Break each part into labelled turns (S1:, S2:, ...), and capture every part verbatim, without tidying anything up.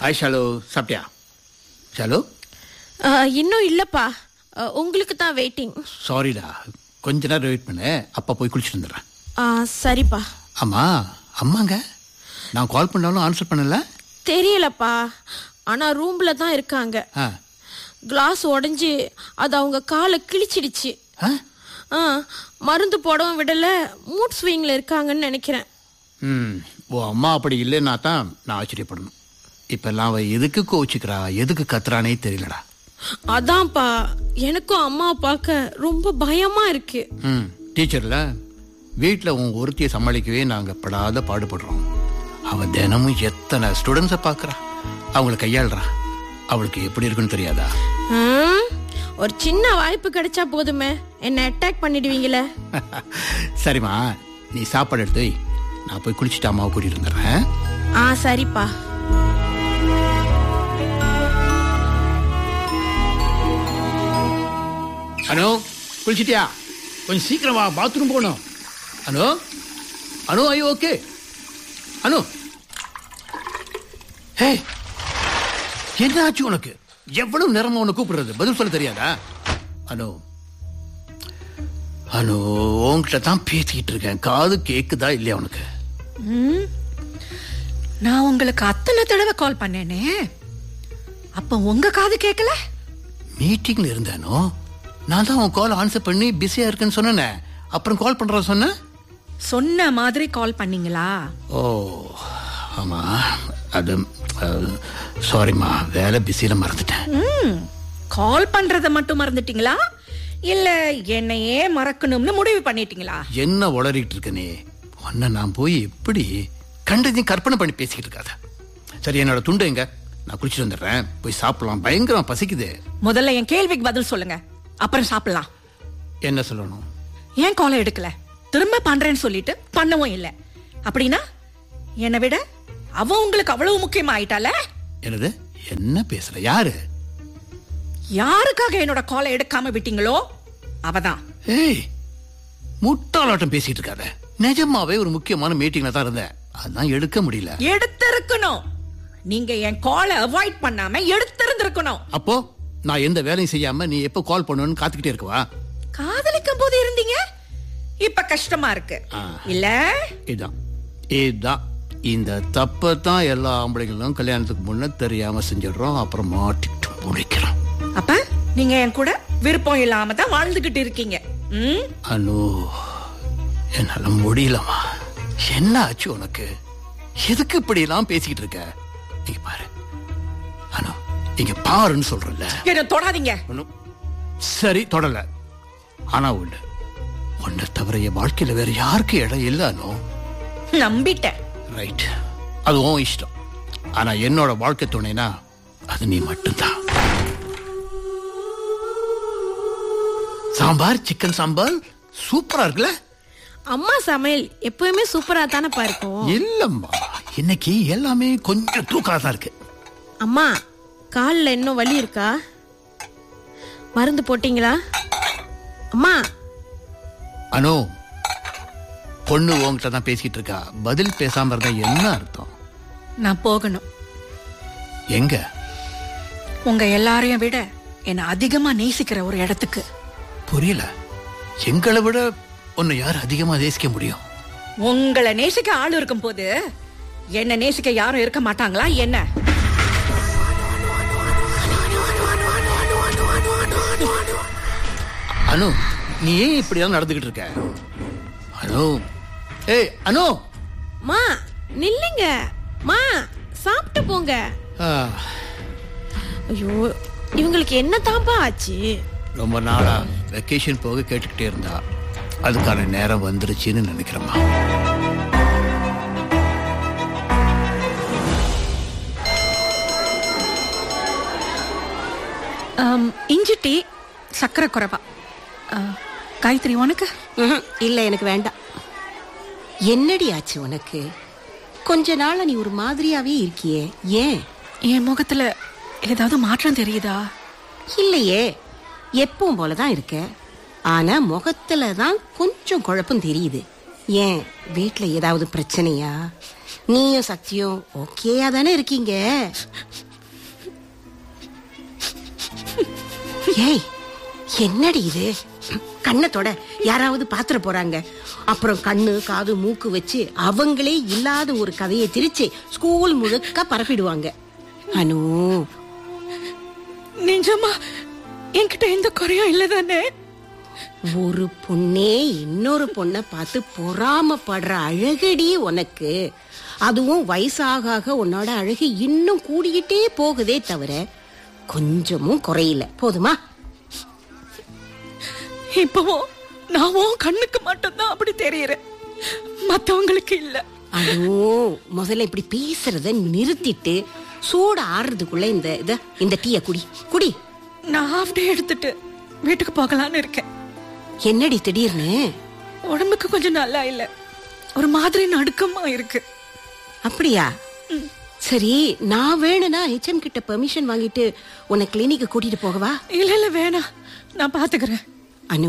S1: Hi Shalu, சாப்பிட்டியா? ஷாலு
S2: இன்னும் இல்லப்பா, உங்களுக்கு தான் வெயிட்டிங்.
S1: சாரிடா, கொஞ்ச நேரம் வெயிட் பண்ணு, அப்பா போய் குளிச்சுட்டு வந்துடுறேன்.
S2: சரிப்பா.
S1: அம்மா அம்மாங்க நான் கால் பண்ணாலும் ஆன்சர் பண்ணல.
S2: தெரியலப்பா, ஆனா ரூம்ல தான் இருக்காங்க. கிளாஸ் உடைஞ்சு அது அவங்க காலை கிழிச்சிடுச்சு. மருந்து போடவும் விடல, மூட் ஸ்விங்ல இருக்காங்கன்னு நினைக்கிறேன்.
S1: ம் ஓ அம்மா அப்படி இல்லைன்னா தான் நான் ஆச்சரியப்படணும். இப்பெல்லாம் அவ எதுக்கு கோச்சிக்கிறா, எதுக்கு கத்துறானே தெரியலடா.
S2: அதான்ப்பா, எனக்கும் அம்மா பார்க்க ரொம்ப பயமா இருக்கு.
S1: ம் டீச்சர்ல வீட்டில் உன் ஒருத்தியை சமாளிக்கவே நாங்கள் படாத பாடுபடுறோம். அவ தினமும் எத்தனை ஸ்டூடெண்ட்ஸை பார்க்குறா, அவங்களை கையாளுறா. அவளுக்கு எப்படி இருக்குன்னு தெரியாதா?
S2: ஒரு சின்ன வாய்ப்பு கிடைச்சா போதுமே, என்ன அட்டாக் பண்ணிடுவீங்களே.
S1: சரிம்மா, நீ சாப்பாடு எடுத்து நான் போய் குளிச்சுட்டு அம்மாவை கூட்டிட்டு வந்துடுறேன்.
S2: ஆ சரிப்பா.
S1: அனு குளிச்சிட்டியா? கொஞ்சம் சீக்கிரம் வா, பாத்ரூம் போகணும். அனு அனு ஐயோ ஓகே அனு. ஹே என்ன ஆச்சு உனக்கு? எவ்வளவு நேரமா உன்னை கூப்பிடுறது, பதில் சொல்ல தெரியாதா? அனு அனு உன்கிட்ட தான் பேசிக்கிட்டு இருக்கேன், காது கேக்குதா இல்லையா உனக்கு?
S3: நான் உங்களுக்கு அத்தனை தடவை கால் பண்ணேனே, அப்ப உங்க காது கேட்கல?
S1: மீட்டிங்ல இருந்தானோ, நான் தான் உன் கால் ஆன்சர் பண்ணி பிஸியா இருக்குன்னு சொன்னேன். அப்புறம் கால் பண்ற சொன்ன
S3: சொன்ன மாதிரி கால் பண்ணீங்களா?
S1: ஓ ஆமா, அது சாரிம்மா, வேலை பிஸியில மறந்துட்டேன்.
S3: கால் பண்றத மட்டும் மறந்துட்டீங்களா, இல்ல என்னையே மறக்கணும்னு முடிவு பண்ணிட்டீங்களா?
S1: என்ன உளறிட்டு இருக்கனே, உன்ன நான் போய் எப்படி கண்டதையும் கற்பனை பண்ணி பேசிக்கிட்டு இருக்காத. சரி, என்னோட துண்டு எங்க? நான் குளிச்சுட்டு வந்துடுறேன், போய் சாப்பிடலாம், பயங்கரமா பசிக்குது.
S3: முதல்ல என் கேள்விக்கு பதில் சொல்லுங்க, அப்புறம் சாப்பிடலாம்.
S1: என்ன சொல்லணும்?
S3: ஏன் காலை எடுக்கல? திரும்ப பண்றேன்னு சொல்லிட்டு பண்ணவும் இல்ல. அப்படின்னா என்னை விட அவ உங்களுக்கு அவ்வளவு முக்கியமா ஆயிட்டால?
S1: என்னது, என்ன பேசுற? யாரு?
S3: யாருக்காக என்னோட காலை எடுக்காம விட்டீங்களோ அவதான்.
S1: ஏய், முட்டாளாட்டம் பேசிட்டு இருக்காத. நிஜமாவே ஒரு முக்கியமான மீட்டிங்ல தான் இருந்தேன், அதான் எடுக்க முடியல.
S3: எடுத்திருக்கணும். நீங்க என் காலை அவாய்ட் பண்ணாம எடுத்திருந்திருக்கணும்.
S1: அப்போ நான் எந்த வேலையும் செய்யாம நீ எப்ப கால் பண்ணுவேன்னு காத்துக்கிட்டே இருக்கவா?
S3: காதலிக்கும் போது இருந்தீங்க, இப்ப கஷ்டமா இருக்கு இல்ல?
S1: இதான் இதான் இந்த தப்பத்தான் எல்லா ஆம்பளைங்களும் கல்யாணத்துக்கு முன்ன தெரியாம செஞ்சிடறோம், அப்புறம் மாட்டிட்டு முடிக்கிறோம்.
S3: அப்ப நீங்க என் கூட விருப்பம் இல்லாம தான் வாழ்ந்துகிட்டு இருக்கீங்க.
S1: அனு, என்னால முடியலமா. என்ன ஆச்சு உனக்கு? எதுக்கு இப்படி எல்லாம் பேசிக்கிட்டு இருக்க? நீ பாரு அனு, இங்க பாருன்னு சொல்றல.
S3: என்ன தொடாதீங்க.
S1: சரி, தொடல. ஆனா உண்டு, உன்னை தவிர என் வாழ்க்கையில வேற யாருக்கு இடம் இல்ல அனு.
S3: நம்பிட்டேன்.
S1: ரைட், அதுவும் இஷ்டம். ஆனா என்னோட வாழ்க்கை துணைனா அது நீ மட்டும்தான். சாம்பார், சிக்கன் சாம்பார் சூப்பரா இருக்குல்ல?
S2: அம்மா சமையல் எப்பவுமே சூப்பரா தானே இருக்கும்.
S1: இல்லம்மா, இன்னைக்கு எல்லாமே கொஞ்சம் தூக்கலா தான் இருக்கு.
S2: அம்மா, கால்ல இன்னும் வலி இருக்கா? மருந்து போட்டீங்களா? அம்மா.
S1: அனு, பொண்ணு உங்ககிட்ட தான் பேசிட்டு இருக்கா, பதில் பேசாம இருந்தா என்ன அர்த்தம்?
S3: நான் போகணும்.
S1: எங்க?
S3: உங்க எல்லாரையும் விட என்ன அதிகமா நேசிக்கிற ஒரு இடத்துக்கு.
S1: புரியல. எங்களை விட உன்னை யார் அதிகமா நேசிக்க முடியும்?
S3: உங்களை நேசிக்க ஆள் இருக்கும் போது என்ன நேசிக்க யாரும் இருக்க மாட்டாங்களா என்ன?
S1: அனு, நீ ஏன் இப்படிதான் நடந்துகிட்டு இருக்க? அனு, ஏய் அனு.
S2: மா நில்லுங்க, மா சாப்பிட்டு போங்க. ஐயோ, இவங்களுக்கு என்ன தாம்பா ஆச்சு?
S1: ரொம்ப நாளா வெக்கேஷன் போக கேட்டுக்கிட்டே இருந்தா, அதுக்கான நேரம் வந்துருச்சுன்னு நினைக்கிறேம்மா.
S3: இஞ்சி டீ, சக்கரை குறைவா. காயத்ரி உனக்கு?
S4: இல்ல, எனக்கு வேண்டாம். என்னடி ஆச்சு உனக்கு? கொஞ்ச நாளா நீ ஒரு மாதிரியாவே இருக்கியே, ஏன்?
S3: என் முகத்துல ஏதாவது மாற்றம் தெரியுதா?
S4: இல்லையே, எப்பவும் போலதான் இருக்க. ஆனா முகத்துல தான் கொஞ்சம் குழப்பம் தெரியுது. ஏன், வீட்டுல ஏதாவது பிரச்சனையா? நீயும் சக்தியும் ஓகேயா தானே இருக்கீங்க? ஏய், என்னடி இது? கண்ணத்தோட யாராவது பாத்திர போறாங்க, அப்புறம் கண்ணு காது மூக்கு வச்சு அவங்களே இல்லாத ஒரு கதையை திரிச்சு ஸ்கூல் முழுக்க பரப்பிடுவாங்க. அனு,
S3: நிஜமா என்கிட்ட எந்த குறையும் இல்லதானே?
S4: ஒரு பொண்ணே இன்னொரு பொண்ணை பார்த்து பொறாமப்படுற அழகடி உனக்கு. அதுவும் வயசாக உன்னோட அழகு இன்னும் கூடிக்கிட்டே போகுதே தவிர கொஞ்சமும் குறையில. போதுமா?
S3: இப்பவும் நான் உன் கண்ணுக்கு மட்டும்தான் அப்படி தெரியறேன், மத்தவங்களுக்கு இல்ல.
S4: அதுவும் முதல்ல இப்படி பேசுறத நிறுத்திட்டு சூட ஆடுறதுக்குள்ள இந்த இத இந்த டீய குடி குடி.
S3: நான் ஹாஃப் டே எடுத்துட்டு வீட்டுக்கு போகலான்னு இருக்கேன்.
S4: என்னடி திடீர்னு?
S3: உடம்புக்கு கொஞ்சம் நல்லா இல்ல, ஒரு மாதிரி நடுக்கமா இருக்கு.
S4: அப்படியா? சரி, நான் வேணும்னா ஹெச்எம் கிட்ட பெர்மிஷன் வாங்கிட்டு உன்னை கிளினிக்கு கூட்டிட்டு போகவா?
S3: இல்ல இல்ல வேணாம், நான் பாத்துக்கிறேன்.
S4: அனு,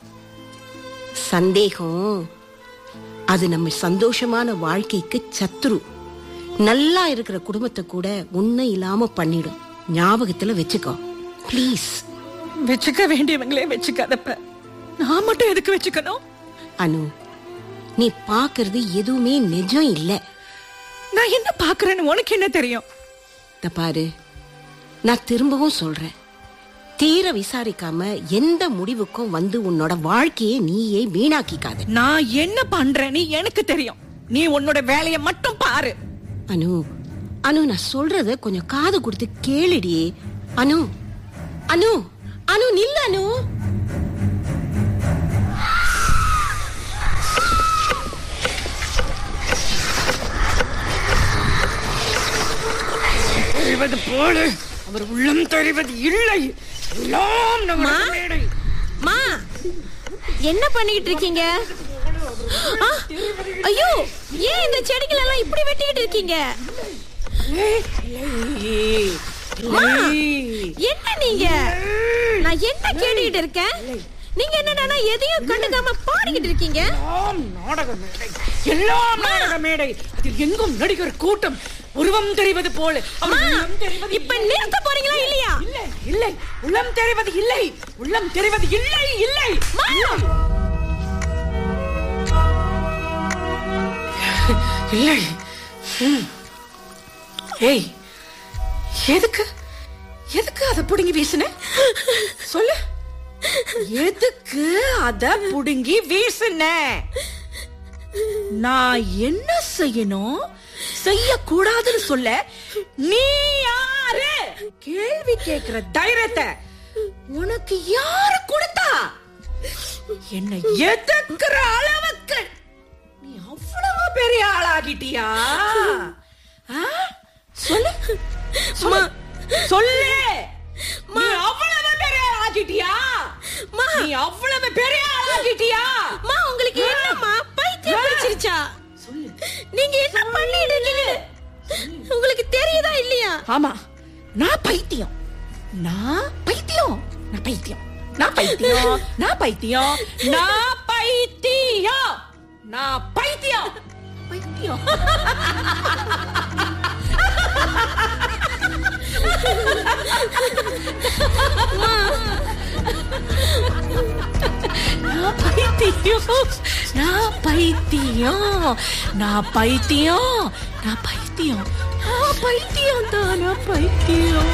S4: சந்தேகம் அது நம்ம சந்தோஷமான வாழ்க்கைக்கு சத்துரு. நல்லா இருக்கிற குடும்பத்தை கூட உன்னை இல்லாம பண்ணிடும். ஞாபகத்துல வச்சுக்கோ ப்ளீஸ்.
S3: வச்சுக்க வேண்டியவங்களே வச்சுக்காதப்ப நான் மட்டும் எதுக்கு வச்சுக்கணும்?
S4: அனு, நீ பாக்குறது எதுவுமே நிஜம் இல்ல.
S3: நான் என்ன பாக்குறேன்னு உனக்கு என்ன தெரியும்?
S4: இத பாரு, நான் திரும்பவும் சொல்றேன், தீர விசாரிக்காம எந்த முடிவுக்கும் வந்து உன்னோட வாழ்க்கையை நீயே வீணாக்கிக்காத.
S3: நான் என்ன பண்றேன்னு எனக்கு தெரியும், நீ உன்னோட வேலையை மட்டும் பாரு.
S4: அனு, அனு, நான் சொல்றத கொஞ்சம் காது கொடுத்து கேளுடி. அனு, அனு, அனு நில்ல. அனு,
S3: தெரிவது போல அவர் உள்ளம் தெரிவது இல்லை. எல்லாம் நம்ம மேடை.
S2: மா, என்ன பண்ணிட்டு இருக்கீங்க? ஐயோ, ஏன் இந்த செடிகள் எல்லாம் இப்படி வெட்டிக்கிட்டு இருக்கீங்க? என்ன நீங்க? நான் என்ன கேட்டுக்கிட்டு இருக்கேன், நீங்க என்னன்னா எதையும் கண்டுக்காம பாடிக்கிட்டு இருக்கீங்க.
S3: நாடக மேடை, எல்லாம் நாடக மேடை, அதில் எங்கும் நடிகர் கூட்டம், உருவம் தெரிவது போல.
S2: இப்ப நிறுத்த போறீங்களா இல்லையா?
S3: இல்லை இல்லை, உள்ளம் தெரிவது இல்லை, உள்ளம் தெரிவது இல்லை இல்லை இல்லை. ஏய், எதுக்கு எதுக்கு அத புடுங்கி வீசுன? சொல்லு, எதுக்கு அத புடுங்கி வீசுன? நான் என்ன செய்யணும், செய்யக்கூடாதுன்னு சொல்ல நீ யாரு? கேள்வி கேட்கிற தைரியத்தை உனக்கு யாரு கொடுத்தா? என்ன எதுக்குற அளவுக்கு நீ அவ்வளவு பெரிய ஆளாகிட்டியா? சொல்லு சொல்லு, நீ அவ்வளவு பெரிய ஆளாகிட்டியா? நீ அவ்வளவு பெரிய ஆளாகிட்டியா?
S2: மா, உங்களுக்கு என்னம்மா பைத்தியம் பிடிச்சிருச்சா? நீங்க என்ன பண்ணிட்டு இருக்கீங்க? உங்களுக்கு தெரியுதா இல்லையா?
S3: ஆமா, நான் பைத்தியம், நான் பைத்தியம், நான் பைத்தியம், நான் பைத்தியம், நான் பைத்தியம், நான் பைத்தியம், நான் பைத்தியம், பைத்தியம். நான் பைத்தியம், நான் பைத்தியம், நான் பைத்தியம், நான் பைத்தியம், நான் பைத்தியம் தான், நான் பைத்தியம்.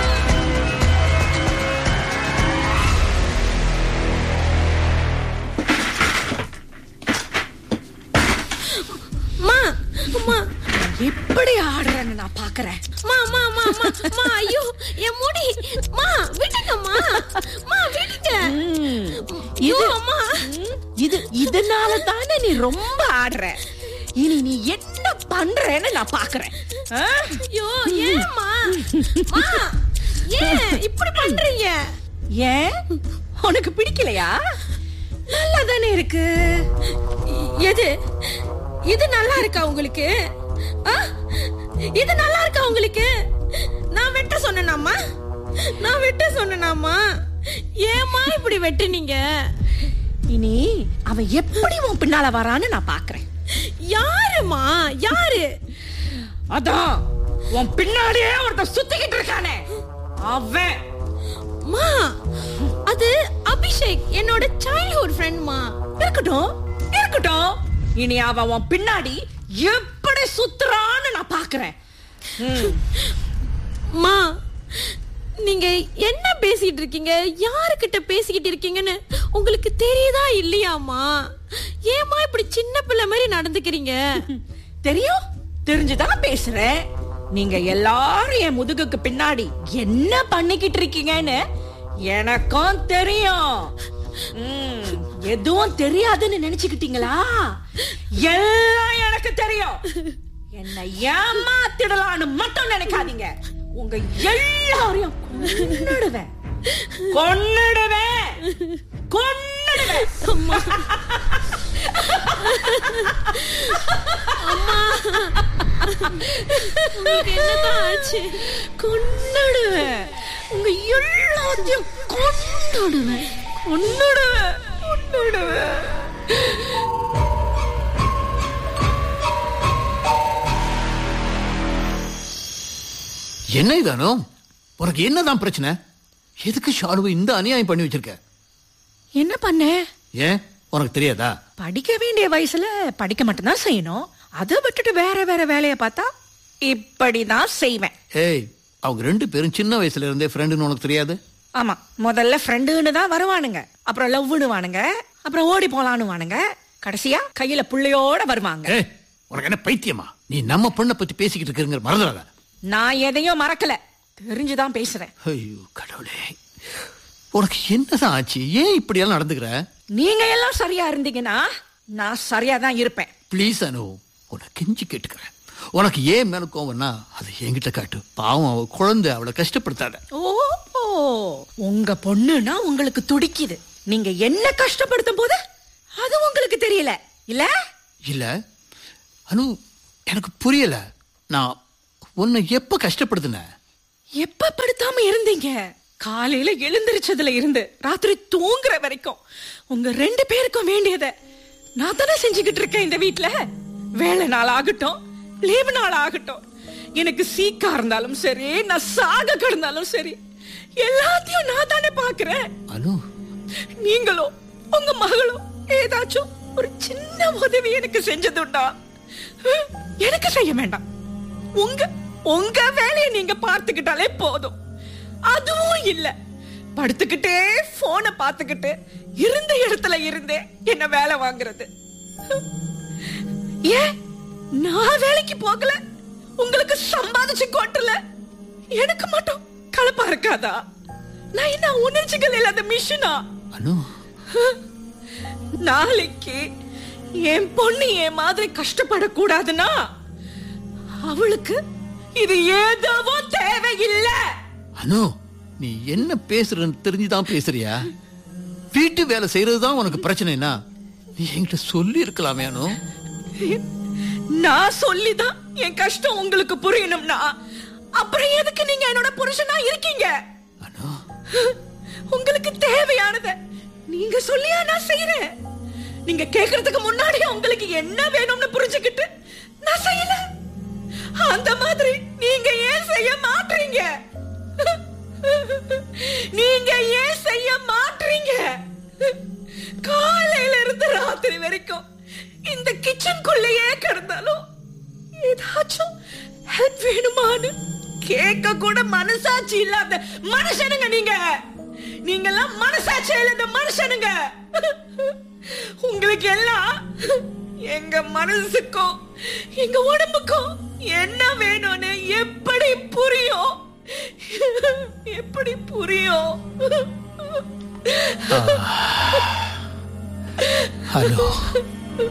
S2: மா, மா,
S3: எப்படி ஆடுறேன்னு நான் பாக்குறேன்.
S2: மா, மா, மா, மா, மா, ஐயோ, என் முடி. மா, விட்டுங்கம்மா, மா, விட்டுங்க. ஐயோ, அம்மா.
S3: இது இதனால தானே நீ ரொம்ப ஆடுற. இனி நீ என்ன பண்றேன்னு நான் பாக்குறேன்.
S2: ஐயோ, ஏம்மா? மா, ஏன் இப்படி பண்றீங்க?
S3: ஏன், உனக்கு பிடிக்கலையா? நல்லா தானே இருக்கு.
S2: எது இது நல்லா இருக்கா உங்களுக்கு? இது நல்லா இருக்கா உங்களுக்கு? நான் வெட்ட சொன்னேனாமா? நான் வெட்ட சொன்னேனாமா? ஏமா இப்படி வெட்டுனீங்க?
S3: இனி அவன் எப்படி உன் பின்னால வரான்னு நான் பாக்குறேன்.
S2: யாருமா? யாரு?
S3: அதான் உன் பின்னாடியே ஒருத்தன் சுத்திக்கிட்டு இருக்கானே அவன்.
S2: மா, அது அபிஷேக், என்னோட சைல்ட்ஹுட் ஃப்ரெண்ட் மா.
S3: இருக்கட்டும் இருக்கட்டும், இனி அவன் உன் பின்னாடி எப்படி சுத்துறான்னு நான் பாக்குறேன்.
S2: மா, நீங்க என்ன பேசிட்டு இருக்கீங்க? யாருக்கிட்ட பேசிக்கிட்டு இருக்கீங்கன்னு உங்களுக்கு தெரியுதா இல்லையாமா? ஏமா இப்படி சின்ன பிள்ளை மாதிரி நடந்துக்கிறீங்க?
S3: தெரியும், தெரிஞ்சுதான் பேசுறேன். நீங்க எல்லாரும் என் முதுகுக்கு பின்னாடி என்ன பண்ணிக்கிட்டு இருக்கீங்கன்னு எனக்கும் தெரியும். எதுவும் தெரியாதுன்னு நினைச்சுக்கிட்டீங்களா? எல்லாம் எனக்கு தெரியும். என்ன ஏமாத்திடலான்னு மட்டும் நினைக்காதீங்க. உங்க எல்லாரையும் கொன்னுடுவேன் கொன்னுடுவேன் கொன்னுடுவேன்.
S2: அம்மா, அம்மா, உங்களுக்கு என்னதான் ஆச்சு?
S3: கொன்னுடுவேன், உங்க எல்லாத்தையும் கொன்னுடுவேன் கொன்னுடுவேன் கொன்னுடுவேன்.
S1: என்ன இதானோ? உனக்கு என்னதான் பிரச்சனை? எதுக்கு ஷாலுவை இந்த அநியாயம் பண்ணி வச்சிருக்க?
S3: என்ன பண்ண?
S1: ஏன் உனக்கு தெரியாதா?
S3: படிக்க வேண்டிய வயசுல படிக்க மட்டும்தான் செய்யணும். அதை விட்டுட்டு வேற வேற வேலைய பார்த்தா இப்படிதான் செய்வேன்.
S1: ஏய், அவங்க ரெண்டு பேரும் சின்ன வயசுல இருந்தே ஃப்ரெண்டுன்னு உனக்கு தெரியாது?
S3: ஆமா, முதல்ல ஃப்ரெண்டுன்னு தான் வருவானுங்க, அப்புறம் லவ்னு வானுங்க, அப்புறம் ஓடி போலான்னு வானுங்க, கடைசியா கையில புள்ளையோட வருவாங்க.
S1: ஏய், உனக்கு என்ன பைத்தியமா? நீ நம்ம பொண்ணை பத்தி பேசிக்கிட்டு இருக்கிற மறந்துடாத.
S3: நான் எதையும் மறக்கல, தெரிஞ்சுதான் பேசுறேன்.
S1: ஐயோ கடவுளே, உனக்கு என்னதான் ஆச்சு? ஏன் இப்படி எல்லாம் நடந்துக்கிற?
S3: நீங்க எல்லாம் சரியா இருந்தீங்கன்னா நான் சரியா தான் இருப்பேன்.
S1: ப்ளீஸ் அனு, உனக்கு கெஞ்சி கேட்டுக்கிறேன். உனக்கு ஏன் மேல கோவம்னா அதை என்கிட்ட காட்டு. பாவம், அவ குழந்தை, அவளை கஷ்டப்படுத்தாத.
S3: ஓ, உங்க பொண்ணுனா உங்களுக்கு துடிக்குது. நீங்க என்ன கஷ்டப்படுத்தும் போது அது உங்களுக்கு தெரியல இல்ல?
S1: இல்ல அனு, எனக்கு புரியல. நான் உன்னை எப்ப கஷ்டப்படுத்தின?
S3: எப்ப படுத்தாம இருந்தீங்க? காலையில எழுந்திருச்சதுல இருந்து ராத்திரி தூங்குற வரைக்கும் உங்க ரெண்டு பேருக்கும் வேண்டியத நான் தானே செஞ்சுக்கிட்டு இருக்கேன் இந்த வீட்டுல. வேலை நாள் ஆகட்டும், லீவு நாள் ஆகட்டும், எனக்கு சீக்கா இருந்தாலும் சரி, நான் சாக கிடந்தாலும் சரி, எல்லாத்தையும் நான் தானே பாக்குறேன்.
S1: அனு,
S3: நீங்களும் உங்க மகளும் ஏதாச்சும் ஒரு சின்ன உதவி எனக்கு செஞ்சதுண்டா? எனக்கு செய்ய வேண்டாம். உங்க உங்க வேலையை நீங்க பார்த்துக்கிட்டாலே போதும். அதுவும் இல்ல, படுத்துக்கிட்டே போனை பார்த்துக்கிட்டு இருந்த இடத்துல இருந்தே என்ன வேலை வாங்குறது. ஏன் நான் வேலைக்கு போகல? உங்களுக்கு சம்பாதிச்சு கொட்டல, எனக்கு மட்டும் கலப்பா இருக்காதா? நான் என்ன உணர்ச்சிகள் இல்லாத மிஷினா?
S1: அனு,
S3: நாளைக்கு என் பொண்ணு என் மாதிரி கஷ்டப்படக்கூடாதுன்னா அவளுக்கு இது ஏதோ தேவையில்லை.
S1: அனு, நீ என்ன பேசுறன்னு தெரிஞ்சுதான் பேசுறியா? வீட்டு வேலை செய்யறதுதான் உனக்கு பிரச்சனைனா நீ என்கிட்ட சொல்லி இருக்கலாமே அனு.
S3: நான் சொல்லிதான் என் கஷ்டம் உங்களுக்கு புரியணும்னா அப்புறம் எதுக்கு நீங்க என்னோட புருஷனா இருக்கீங்க?
S1: அனு,
S3: உங்களுக்கு தேவையானத நீங்க சொல்லியா நான் செய்யறேன். நீங்க கேக்குறதுக்கு முன்னாடியே உங்களுக்கு என்ன வேணும்னு புரிஞ்சுக்கிட்டு நான் செய்யல. அந்த மாதிரி நீங்க ஏன் செய்ய மாட்டீங்க? நீங்க ஏன் செய்ய மாட்டீங்க? காலையில இருந்து ராத்திரி வரைக்கும் இந்த கிச்சனுக்குள்ளேயே கிடந்தாலும் ஏதாச்சும் ஹெல்ப் வேணுமான்னு கேட்க கூட மனசாட்சி இல்லாத மனுஷனுங்க நீங்க. நீங்க எல்லாம் மனசாட்சி இல்லாத மனுஷனுங்க. உங்களுக்கு எல்லாம் எங்க மனசுக்கும் எங்க உடம்புக்கும் என்ன வேணும்னு எப்படி புரியும்? எப்படி புரியும்?
S1: ஹலோ